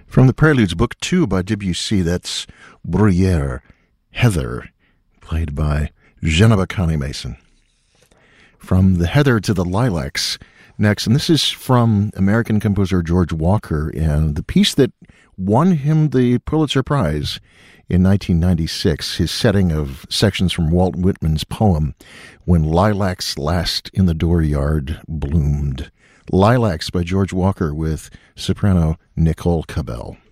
From the Preludes, Book 2 by Debussy, that's Bruyère, Heather, played by Geneva Connie Mason. From the Heather to the Lilacs next, and this is from American composer George Walker, and the piece that won him the Pulitzer Prize in 1996, his setting of sections from Walt Whitman's poem, When Lilacs Last in the Dooryard Bloomed. Lilacs by George Walker with soprano Nicole Cabell.